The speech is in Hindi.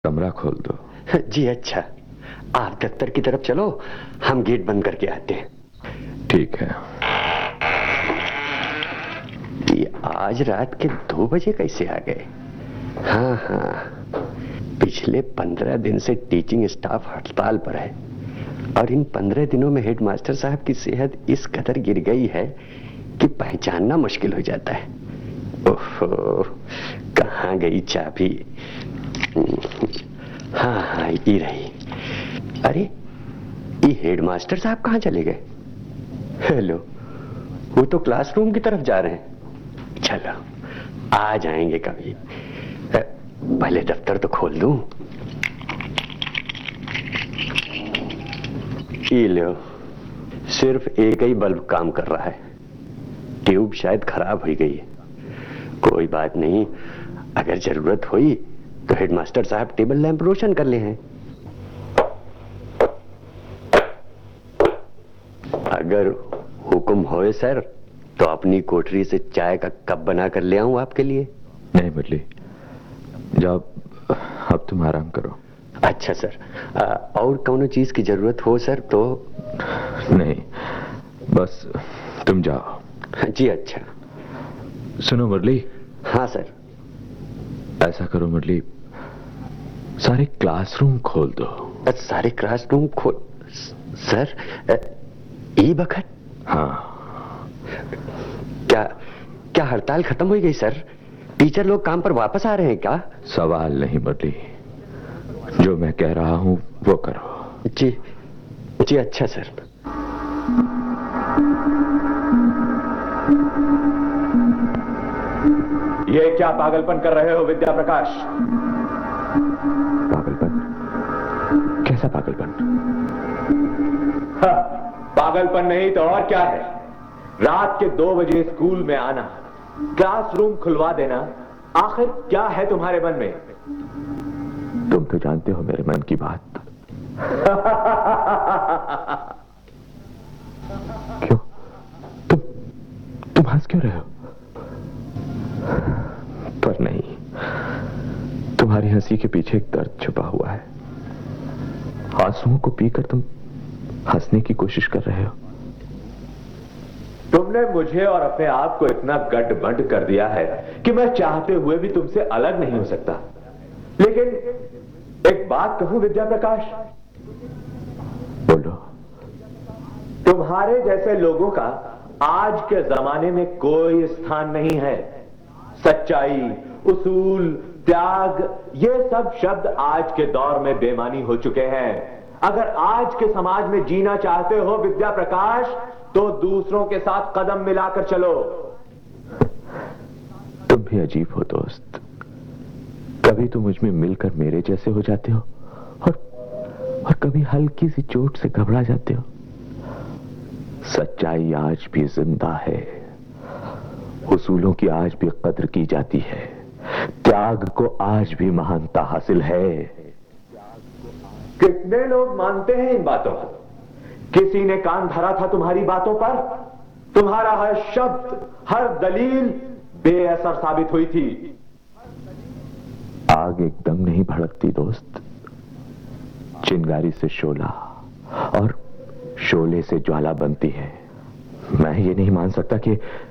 कमरा खोल दो। जी अच्छा, आप दफ्तर की तरफ चलो, हम गेट बंद करके आते हैं। ठीक है। ये आज रात के 2 बजे कैसे आ गए? हाँ हाँ, पिछले 15 दिन से टीचिंग स्टाफ हड़ताल पर है और इन 15 दिनों में हेडमास्टर साहब की सेहत इस कदर गिर गई है कि पहचानना मुश्किल हो जाता है। ओहो, कहाँ गई चाबी? हाँ हाँ, ये रही। अरे, ये हेडमास्टर साहब कहाँ चले गए? हेलो, वो तो क्लासरूम की तरफ जा रहे हैं। चलो, आ जाएंगे कभी। पहले दफ्तर तो खोल दूं। ये लो, सिर्फ एक ही बल्ब काम कर रहा है, ट्यूब शायद खराब हो गई है। कोई बात नहीं, अगर जरूरत हुई तो हेडमास्टर साहब टेबल लैंप रोशन कर ले हैं। अगर हुक्म होए सर, तो अपनी कोठरी से चाय का कप बना कर ले आऊं आपके लिए। नहीं मुरली, जाओ, अब तुम आराम करो। अच्छा सर, और कौनो चीज की जरूरत हो सर तो? नहीं, बस तुम जाओ। जी अच्छा। सुनो मुरली। हाँ सर। ऐसा करो मुरली, सारे क्लासरूम खोल दो। सारे क्लासरूम खोल? सर, ई बखत? हाँ। क्या क्या हड़ताल खत्म हो गई सर? टीचर लोग काम पर वापस आ रहे हैं क्या? सवाल नहीं मुरली, जो मैं कह रहा हूं वो करो। जी जी अच्छा सर। ये क्या पागलपन कर रहे हो विद्या प्रकाश? पागलपन? कैसा पागलपन? हाँ, पागलपन नहीं तो और क्या है। रात के 2 बजे स्कूल में आना, क्लासरूम खुलवा देना, आखिर क्या है तुम्हारे मन में? तुम तो जानते हो मेरे मन की बात। क्यों? तुम हंस क्यों रहे हो? पर नहीं, तुम्हारी हंसी के पीछे एक दर्द छुपा हुआ है। आंसुओं को पीकर तुम हंसने की कोशिश कर रहे हो। तुमने मुझे और अपने आप को इतना गठबंध कर दिया है कि मैं चाहते हुए भी तुमसे अलग नहीं हो सकता। लेकिन एक बात कहूं विद्या प्रकाश? बोलो। तुम्हारे जैसे लोगों का आज के जमाने में कोई स्थान नहीं है। सच्चाई, उसूल, त्याग, ये सब शब्द आज के दौर में बेमानी हो चुके हैं। अगर आज के समाज में जीना चाहते हो विद्या प्रकाश, तो दूसरों के साथ कदम मिलाकर चलो। तुम भी अजीब हो दोस्त, कभी तो मुझ में मिलकर मेरे जैसे हो जाते हो और कभी हल्की सी चोट से घबरा जाते हो। सच्चाई आज भी जिंदा है, उसूलों की आज भी कद्र की जाती है, त्याग को आज भी महानता हासिल है। कितने लोग मानते हैं इन बातों को? किसी ने कान धरा था तुम्हारी बातों पर? तुम्हारा हर शब्द, हर दलील बेअसर साबित हुई थी। आग एकदम नहीं भड़कती दोस्त, चिंगारी से शोला और शोले से ज्वाला बनती है। मैं ये नहीं मान सकता कि